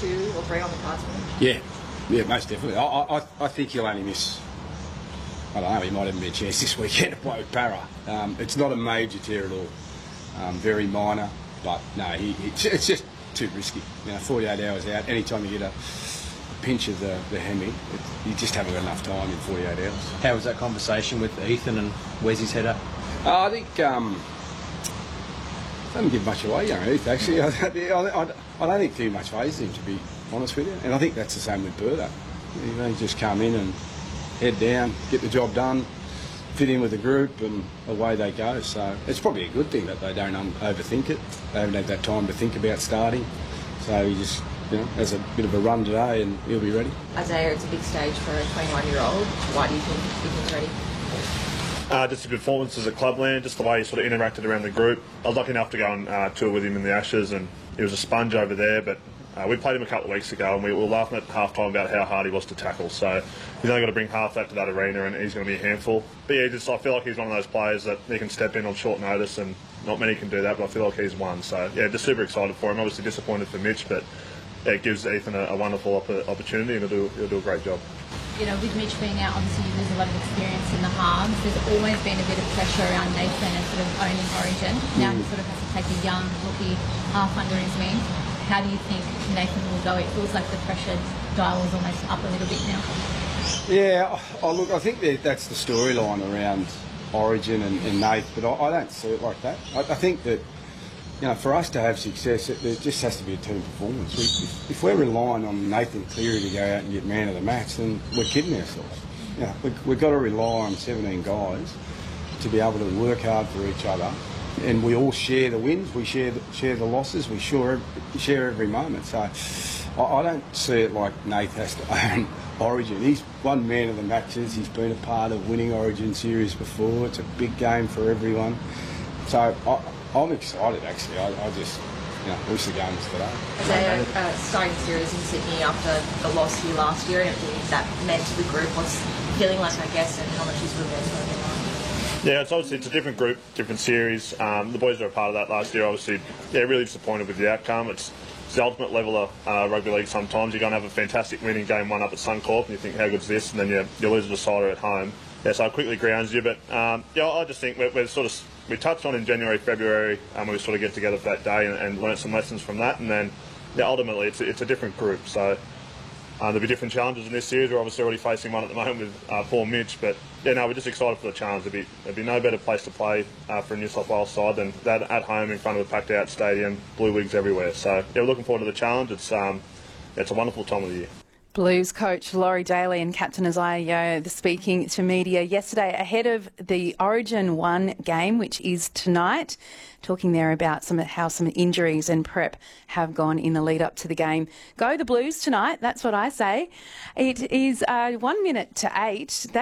2 or 3 on the cards for him? Yeah, most definitely. I think he'll only miss, I don't know, he might even be a chance this weekend to play with Para. It's not a major tear at all. Very minor, but no, it's just too risky. 48 hours out, anytime you get a pinch of the hemi, you just haven't got enough time in 48 hours. How was that conversation with Ethan and where's his head at? I think I don't give much away, young Heath, actually. I don't think too much phased him, to be honest with you. And I think that's the same with Berta. He just come in and head down, get the job done, fit in with the group, and away they go. So it's probably a good thing that they don't overthink it. They haven't had that time to think about starting. So he just has a bit of a run today and he'll be ready. Isaiah, it's a big stage for a 21-year-old. Why do you think Ethan's ready? Just his performance as a clubland, just the way he sort of interacted around the group. I was lucky enough to go and tour with him in the Ashes, and he was a sponge over there, but we played him a couple of weeks ago and we were laughing at half-time about how hard he was to tackle. So he's only got to bring half that to that arena and he's going to be a handful. But yeah, I feel like he's one of those players that he can step in on short notice, and not many can do that, but I feel like he's one. So yeah, just super excited for him. Obviously disappointed for Mitch, but it gives Ethan a wonderful opportunity, and he'll do a great job. With Mitch being out, obviously you lose a lot of experience in the halves. There's always been a bit of pressure around Nathan and sort of owning Origin. Now he sort of has to take a young rookie half under his wing. How do you think Nathan will go? It feels like the pressure dial is almost up a little bit now. Yeah, look, I think that's the storyline around Origin and Nath, but I don't see it like that. I think that for us to have success, there just has to be a team performance. If we're relying on Nathan Cleary to go out and get man of the match, then we're kidding ourselves. We've got to rely on 17 guys to be able to work hard for each other, and we all share the wins, we share the losses, we share every moment. So I don't see it like Nath has to own Origin. He's won man of the matches, he's been a part of winning Origin series before. It's a big game for everyone. So I'm excited, actually. I just wish the game was today. Isaiah, starting series in Sydney after the loss here last year, and everything that meant to the group, what's feeling like, I guess, and how much is revenge going on? Yeah, it's a different group, different series. The boys were a part of that last year, obviously. Yeah, really disappointed with the outcome. It's the ultimate level of rugby league sometimes. You're going to have a fantastic win in game 1 up at Suncorp, and you think, how good's this? And then you lose a decider at home. Yeah, so it quickly grounds you. But I just think we touched on in January, February, and we sort of get together for that day and learn some lessons from that. And then, ultimately, it's a different group. So there'll be different challenges in this series. We're obviously already facing one at the moment with poor Mitch. But we're just excited for the challenge. There'd be no better place to play for a New South Wales side than that at home in front of a packed-out stadium, blue wigs everywhere. So we're looking forward to the challenge. It's a wonderful time of the year. Blues coach Laurie Daly and captain Isaiah Yeo speaking to media yesterday ahead of the Origin 1 game, which is tonight, talking there about how some injuries and prep have gone in the lead up to the game. Go the Blues tonight, that's what I say. It is 1 minute to 8.